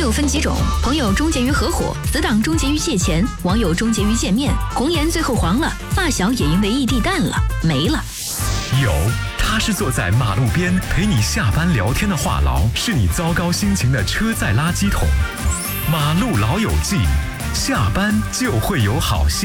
友分几种，朋友终结于合伙，死党终结于借钱，网友终结于见面，红颜最后黄了，发小也因为异地淡了，没了。 有，他是坐在马路边陪你下班聊天的话痨，是你糟糕心情的车载垃圾桶。马路老友记，下班就会有好戏。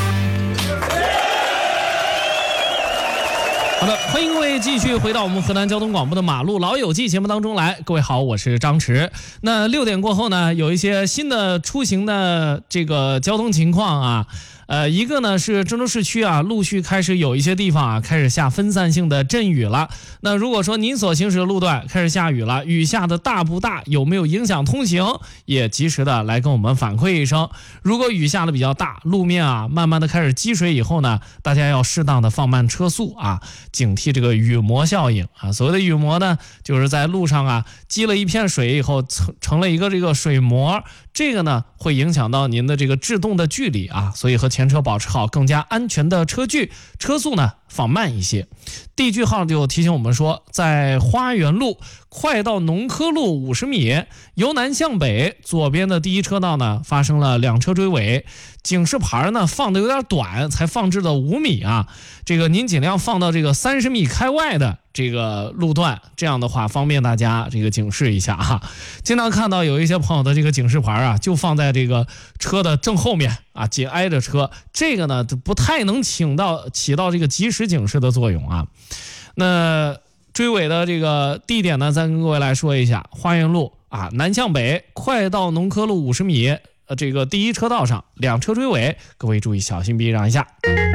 好的，欢迎各位继续回到我们河南交通广播的马路老友记节目当中来。各位好，我是张弛。那6点过后呢，有一些新的出行的这个交通情况啊。一个呢是郑州市区啊，陆续开始有一些地方啊开始下分散性的阵雨了。那如果说您所行驶的路段开始下雨了，雨下的大不大，有没有影响通行，也及时的来跟我们反馈一声。如果雨下的比较大，路面啊慢慢的开始积水以后呢，大家要适当的放慢车速啊，警惕这个雨膜效应啊。所谓的雨膜呢，就是在路上啊积了一片水以后成了一个这个水膜，这个呢会影响到您的这个制动的距离啊，所以和前车保持好更加安全的车距，车速呢放慢一些。第一句号就提醒我们说，在花园路快到农科路50米，由南向北左边的第一车道呢发生了2车追尾，警示牌呢放的有点短，才放置了5米啊，这个您尽量放到这个30米开外的这个路段，这样的话方便大家这个警示一下哈。经常看到有一些朋友的这个警示牌啊，就放在这个车的正后面啊，紧挨着车，这个呢不太能起到这个及时警示的作用啊。那追尾的这个地点呢，再跟各位来说一下，花园路啊，南向北快到农科路50米，这个第一车道上2车追尾，各位注意小心避让一下。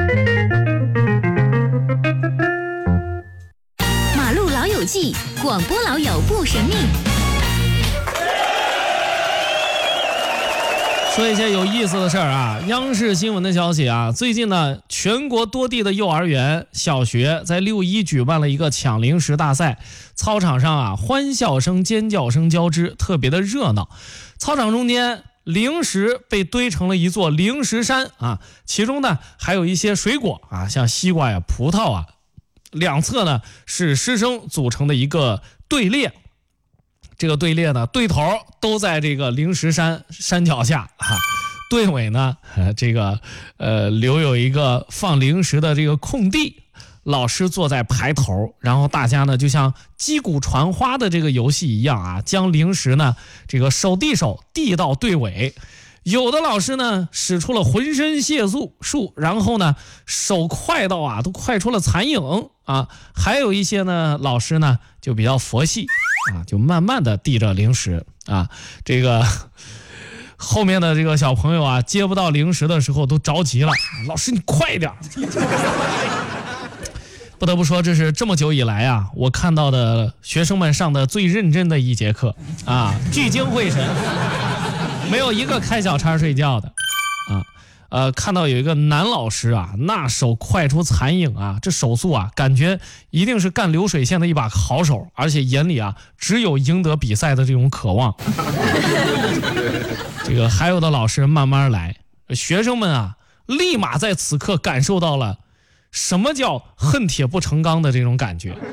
马路老友记，广播老友不神秘。 说一些有意思的事儿啊，央视新闻的消息啊，最近呢，全国多地的幼儿园、小学在6·1举办了一个抢零食大赛，操场上啊，欢笑声、尖叫声交织，特别的热闹。操场中间，零食被堆成了一座零食山啊，其中呢还有一些水果啊，像西瓜呀、葡萄啊，两侧呢是师生组成的一个队列。这个队列呢，队头都在这个零食山脚下啊，队尾呢，留有一个放零食的这个空地，老师坐在排头，然后大家呢就像击鼓传花的这个游戏一样啊，将零食呢这个手递手递到队尾。有的老师呢使出了浑身解数，然后呢手快到啊都快出了残影啊，还有一些呢老师呢就比较佛系啊，就慢慢的递着零食啊，这个后面的这个小朋友啊接不到零食的时候都着急了，老师你快点。不得不说，这是这么久以来啊我看到的学生们上的最认真的一节课啊，聚精会神，没有一个开小差睡觉的啊。看到有一个男老师啊，那手快出残影啊，这手速啊，感觉一定是干流水线的一把好手，而且眼里啊只有赢得比赛的这种渴望。这个还有的老师慢慢来，学生们啊，立马在此刻感受到了什么叫恨铁不成钢的这种感觉。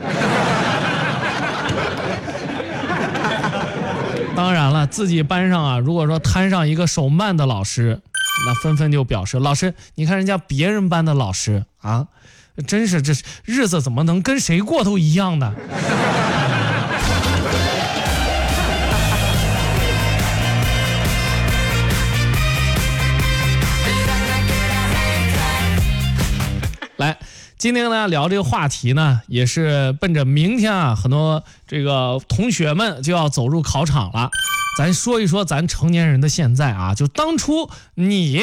当然了，自己班上啊，如果说摊上一个手慢的老师，那纷纷就表示，老师你看人家别人班的老师啊，真是这日子怎么能跟谁过都一样呢？来，今天跟大家聊这个话题呢，也是奔着明天啊，很多这个同学们就要走入考场了。咱说一说咱成年人的现在啊，就当初你